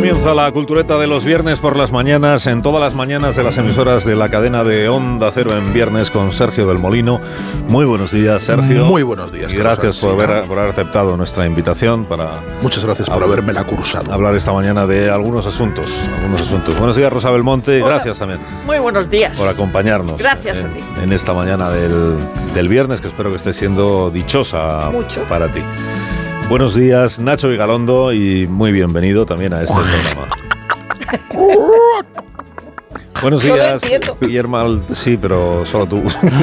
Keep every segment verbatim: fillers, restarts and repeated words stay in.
comienza la cultureta de los viernes por las mañanas, en todas las mañanas de las emisoras de la cadena de Onda Cero en viernes con Sergio del Molino. Muy buenos días, Sergio. Muy buenos días. Y gracias por haber, por haber aceptado nuestra invitación para... Muchas gracias por haberme la cursado. Hablar esta mañana de algunos asuntos, algunos asuntos. Buenos días, Rosa Belmonte. Hola. Gracias también. Muy buenos días. Por acompañarnos. Gracias en, a ti. en esta mañana del, del viernes, que espero que esté siendo dichosa Mucho. para ti. Buenos días, Nacho Vigalondo, y muy bienvenido también a este programa. Buenos Yo lo días, entiendo. Guillermo. Al- Sí, pero solo tú.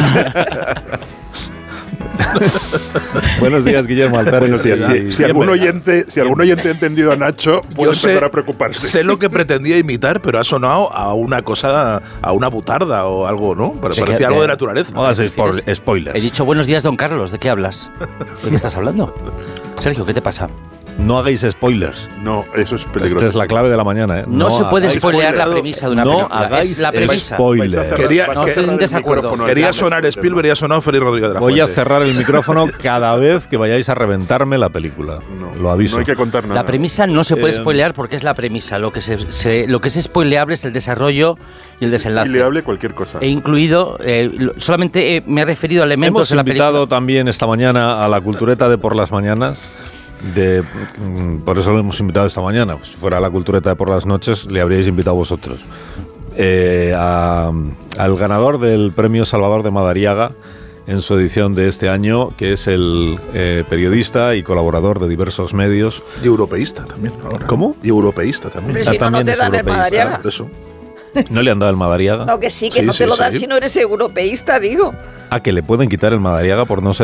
Buenos días, Guillermo Alpérez. Si, si, si algún oyente, si algún oyente ha entendido a Nacho, puede Yo sé, empezar a preocuparse. sé lo que pretendía imitar, pero ha sonado a una cosa, a una butarda o algo, ¿no? Pero Sí, parecía que- algo de de- naturaleza. No hagas spo- spoilers. He dicho buenos días, don Carlos. ¿De qué hablas? ¿De qué estás hablando? Sergio, ¿qué te pasa? No hagáis spoilers. No, eso es peligroso. Esta es la clave de la mañana, ¿eh? No, se puede hagáis- spoilear la spoiler. premisa de una No película. hagáis Es la premisa. spoiler. Quería- No, estoy en desacuerdo. Quería sonar Spielberg y ha sonado Félix Rodríguez de la Voy a Fuente. cerrar el micrófono cada vez que vayáis a reventarme la película. No, Lo aviso. No hay que contar nada. La premisa no se puede Eh, spoilear porque es la premisa. Lo que, se, se- lo que es spoileable es el desarrollo y el desenlace. Y le hable cualquier cosa. He incluido, eh, lo- solamente eh, me he referido a elementos Hemos de la invitado película. también esta mañana a la cultureta de por las mañanas. De, mm, por eso lo hemos invitado esta mañana. Si fuera la cultureta de por las noches, le habríais invitado vosotros. Eh, a- al ganador del premio Salvador de Madariaga en su edición de este año, que es el eh, periodista y colaborador de diversos medios. Y europeísta también. Ahora. ¿Cómo? Y europeísta también. Hombre, Ah, si no, no también te es dan el europeísta. Madariaga. Por eso. ¿No le han dado el Madariaga? No, que sí, que Sí, no te sí, lo dan sí. si no eres europeísta, digo. ¿A que le pueden quitar el Madariaga por no ser